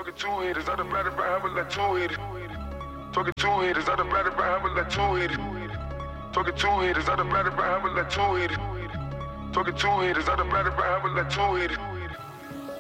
Talking two hitters, I done batted by having like two hitters. Talking two hitters, I done batted by having like two hitters. Talking two hitters, I done batted by having like two hitters. Talking two hitters, I done batted by having like two hitters.